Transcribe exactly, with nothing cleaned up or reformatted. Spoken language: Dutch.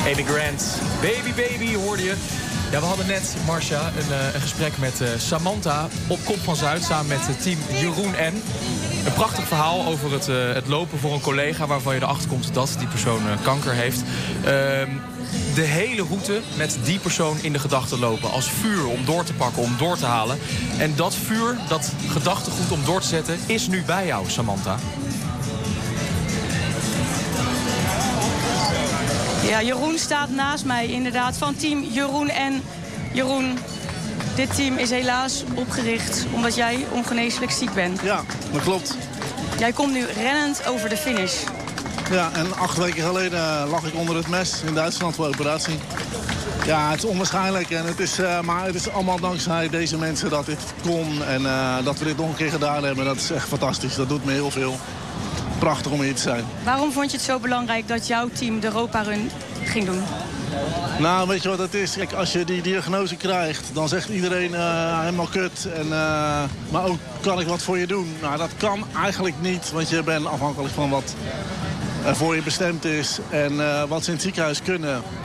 Amy Grant, Baby Baby hoorde je. Ja, we hadden net, Marcia, een, uh, een gesprek met uh, Samantha op Kop van Zuid samen met het team Jeroen N. Een prachtig verhaal over het, uh, het lopen voor een collega waarvan je erachter komt dat die persoon uh, kanker heeft. Uh, de hele route met die persoon in de gedachten lopen. Als vuur om door te pakken, om door te halen. En dat vuur, dat gedachtegoed om door te zetten, is nu bij jou, Samantha. Ja, Jeroen staat naast mij inderdaad van team Jeroen en Jeroen. Dit team is helaas opgericht omdat jij ongeneeslijk ziek bent. Ja, dat klopt. Jij komt nu rennend over de finish. Ja, en acht weken geleden lag ik onder het mes in Duitsland voor operatie. Ja, het is onwaarschijnlijk. En het is, uh, maar het is allemaal dankzij deze mensen dat dit kon. En uh, dat we dit nog een keer gedaan hebben. Dat is echt fantastisch. Dat doet me heel veel. Prachtig om hier te zijn. Waarom vond je het zo belangrijk dat jouw team de Europa Run ging doen? Nou, weet je wat het is? Kijk, als je die diagnose krijgt, dan zegt iedereen uh, helemaal kut. En, uh, maar ook, kan ik wat voor je doen? Nou, dat kan eigenlijk niet, want je bent afhankelijk van wat er voor je bestemd is. En uh, wat ze in het ziekenhuis kunnen.